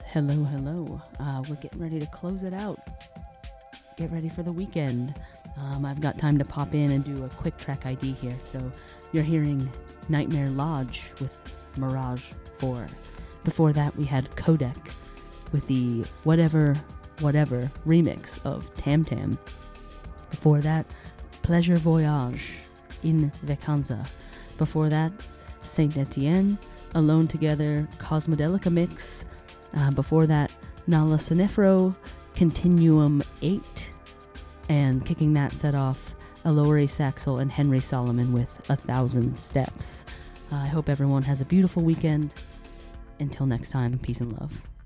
Hello, hello. We're getting ready to close it out. Get ready for the weekend. I've got time to pop in and do a quick track ID here. So you're hearing Nightmare Lodge with Mirage 4. Before that, we had Codec with the Whatever remix of Tam Tam. Before that, Pleasure Voyage in Vacanza. Before that, Saint Etienne, Alone Together, Cosmodelica mix. Before that, Nala Cinefro, Continuum 8. And kicking that set off, Elore Saxel and Henry Solomon with 1,000 Steps. I hope everyone has a beautiful weekend. Until next time, peace and love.